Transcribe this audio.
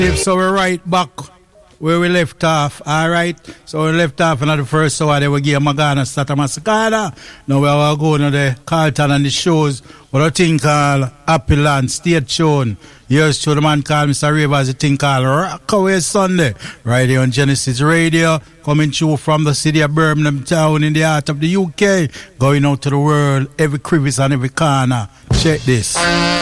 So we're right back where we left off, alright? So we left off in the first hour, they will give Magana Stata Masakada. Now we are going to the Carlton and the shows. What a thing called Happy Land, State Tune. Here's to the man called Mr. Ravers, a thing called Rockaway Sunday. Right here on Genesis Radio, coming through from the city of Birmingham town in the heart of the UK. Going out to the world, every crevice and every corner. Check this.